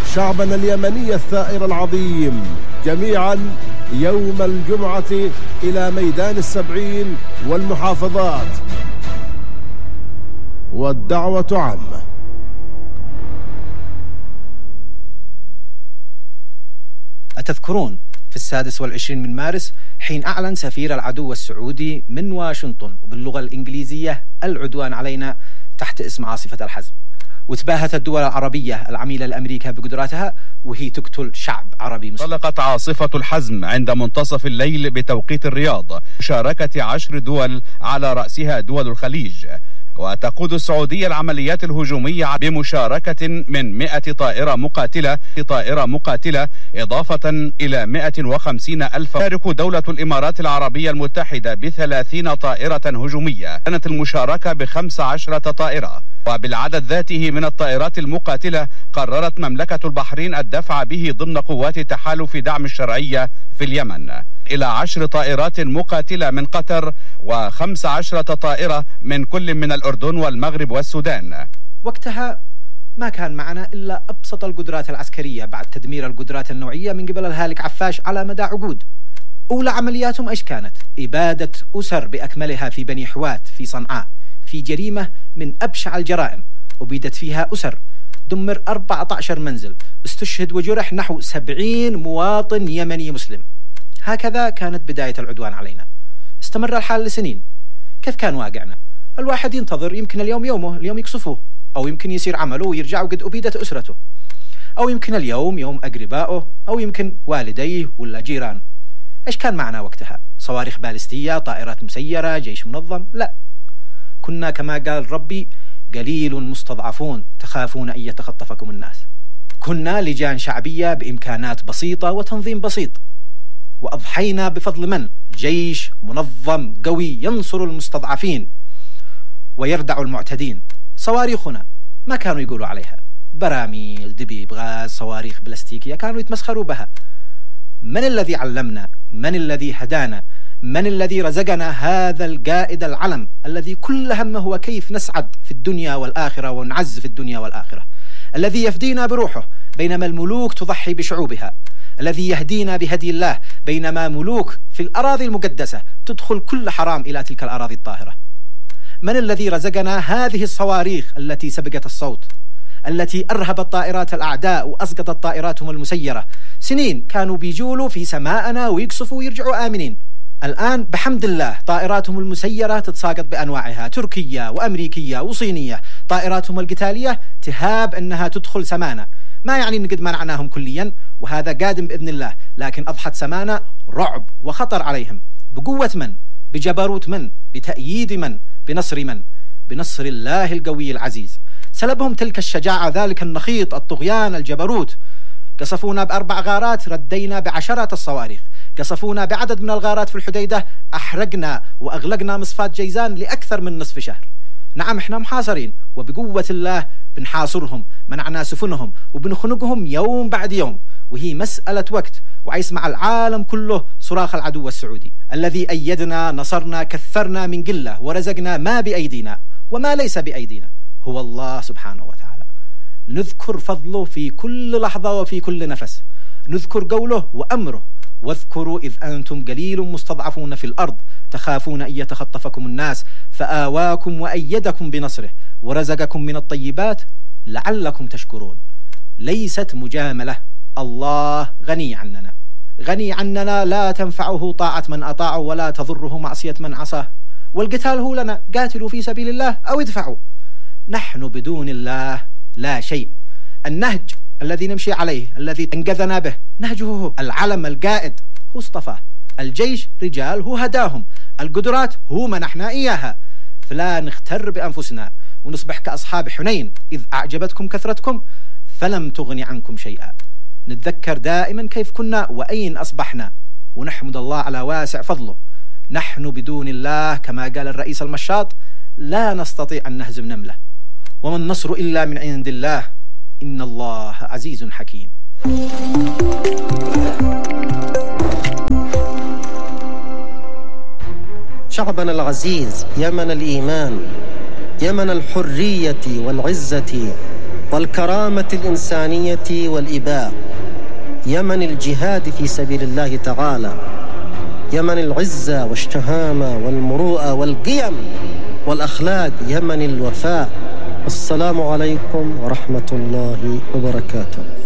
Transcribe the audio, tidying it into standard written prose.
شعبنا اليمني الثائر العظيم جميعا يوم الجمعة إلى ميدان السبعين والمحافظات، والدعوة عامة. أتذكرون في 26 من مارس حين أعلن سفير العدو السعودي من واشنطن وباللغة الإنجليزية العدوان علينا تحت اسم عاصفة الحزم، وتباهت الدول العربية العميلة لأمريكا بقدراتها وهي تقتل شعب عربي مسلم. طلقت عاصفة الحزم عند منتصف الليل بتوقيت الرياض مشاركة 10 دول على رأسها دول الخليج، وتقود السعودية العمليات الهجومية بمشاركة من 100 طائرة مقاتلة إضافة إلى 150,000. تشارك دولة الإمارات العربية المتحدة ب30 طائرة هجومية. كانت المشاركة ب15 طائرة، وبالعدد ذاته من الطائرات المقاتلة قررت مملكة البحرين الدفع به ضمن قوات تحالف دعم الشرعية في اليمن إلى 10 طائرات مقاتلة من قطر و15 طائرة من كل من الأردن والمغرب والسودان. وقتها ما كان معنا إلا أبسط القدرات العسكرية بعد تدمير القدرات النوعية من قبل الهالك عفاش على مدى عقود. أولى عملياتهم إيش كانت؟ إبادة أسر بأكملها في بني حوات في صنعاء، في جريمة من أبشع الجرائم أبيدت فيها أسر، دمر 14 منزل، استشهد وجرح نحو 70 مواطن يمني مسلم. هكذا كانت بداية العدوان علينا. استمر الحال لسنين. كيف كان واقعنا؟ الواحد ينتظر يمكن اليوم يومه، اليوم يقصفوه، أو يمكن يصير عمله ويرجع وقد أبيدت أسرته، أو يمكن اليوم يوم أقربائه، أو يمكن والديه ولا جيران. إيش كان معنا وقتها؟ صواريخ باليستية، طائرات مسيرة، جيش منظم؟ لا، كنا كما قال ربي قليل مستضعفون تخافون أن يتخطفكم الناس. كنا لجان شعبية بإمكانات بسيطة وتنظيم بسيط، وأضحينا بفضل من؟ جيش منظم قوي ينصر المستضعفين ويردع المعتدين. صواريخنا ما كانوا يقولوا عليها براميل، دبيب، غاز، صواريخ بلاستيكية، كانوا يتمسخروا بها. من الذي علمنا؟ من الذي هدانا؟ من الذي رزقنا هذا القائد العلم الذي كل همه هو كيف نسعد في الدنيا والآخرة ونعز في الدنيا والآخرة، الذي يفدينا بروحه بينما الملوك تضحي بشعوبها، الذي يهدينا بهدي الله بينما ملوك في الأراضي المقدسة تدخل كل حرام إلى تلك الأراضي الطاهرة. من الذي رزقنا هذه الصواريخ التي سبقت الصوت، التي أرهبت طائرات الأعداء وأسقطت طائراتهم المسيرة؟ سنين كانوا بيجولوا في سماءنا ويقصفوا ويرجعوا آمنين. الآن بحمد الله طائراتهم المسيرة تتساقط بأنواعها، تركية وأمريكية وصينية. طائراتهم القتالية تهاب أنها تدخل سمانا، ما يعني أن قد منعناهم كليا، وهذا قادم بإذن الله، لكن أضحت سمانا رعب وخطر عليهم. بقوة من؟ بجبروت من؟ بتأييد من؟ بنصر من؟ بنصر الله القوي العزيز. سلبهم تلك الشجاعة، ذلك النخيط، الطغيان، الجبروت. قصفونا ب4 غارات، ردينا ب10 الصواريخ. قصفونا بعدد من الغارات في الحديدة، أحرقنا وأغلقنا مصفاة جيزان لأكثر من نصف شهر. نعم احنا محاصرين، وبقوة الله بنحاصرهم، منعنا سفنهم وبنخنقهم يوم بعد يوم، وهي مسألة وقت ويسمع العالم كله صراخ العدو السعودي الذي أيدنا، نصرنا، كثرنا من قلة، ورزقنا ما بأيدينا وما ليس بأيدينا هو الله سبحانه وتعالى. نذكر فضله في كل لحظة وفي كل نفس، نذكر قوله وأمره: واذكروا إذ أنتم قليل مستضعفون في الأرض تخافون أن يتخطفكم الناس فآواكم وأيدكم بنصره ورزقكم من الطيبات لعلكم تشكرون. ليست مجاملة، الله غني عننا، غني عننا، لا تنفعه طاعة من أطاعه ولا تضره معصية من عصاه. والقتال هو لنا، قاتلوا في سبيل الله أو ادفعوا. نحن بدون الله لا شيء. النهج الذي نمشي عليه، الذي انقذنا به، نهجه هو. العلم القائد هو اصطفاه، الجيش رجال هو هداهم، القدرات هو منحنا إياها. فلا نغتر بأنفسنا ونصبح كأصحاب حنين إذ أعجبتكم كثرتكم فلم تغني عنكم شيئا. نتذكر دائما كيف كنا وأين أصبحنا، ونحمد الله على واسع فضله. نحن بدون الله كما قال الرئيس المشاط لا نستطيع أن نهزم نملة، وما النصر إلا من عند الله، إن الله عزيز حكيم. شعبنا العزيز، يمن الإيمان، يمن الحرية والعزة، والكرامة الإنسانية والإباء، يمن الجهاد في سبيل الله تعالى، يمن العزة والشهامة والمروءة والقيم والأخلاق، يمن الوفاء. السلام عليكم ورحمة الله وبركاته.